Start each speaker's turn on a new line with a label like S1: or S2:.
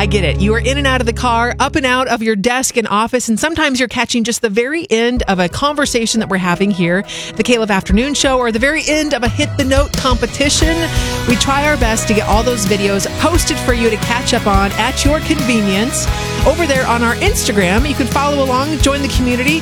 S1: I get it. You are in and out of the car, up and out of your desk and office, and sometimes you're catching just the very end of a conversation that we're having here, the Caleb Afternoon Show, or the very end of a Hit the Note competition. We try our best to get all those videos posted for you to catch up on at your convenience. Over there on our Instagram, you can follow along, join the community.